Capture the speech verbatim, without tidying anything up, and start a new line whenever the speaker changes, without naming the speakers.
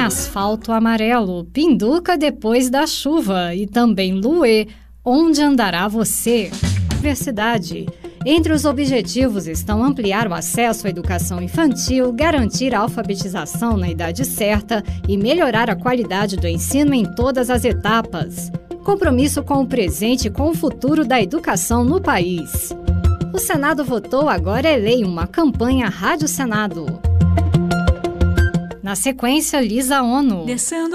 Asfalto Amarelo, Pinduca Depois da Chuva e também Luê, Onde Andará Você? Diversidade. Entre os objetivos estão ampliar o acesso à educação infantil, garantir a alfabetização na idade certa e melhorar a qualidade do ensino em todas as etapas. Compromisso com o presente e com o futuro da educação no país. O Senado votou Agora é Lei, uma campanha Rádio Senado. Na sequência, Lisa ONU.
Descendo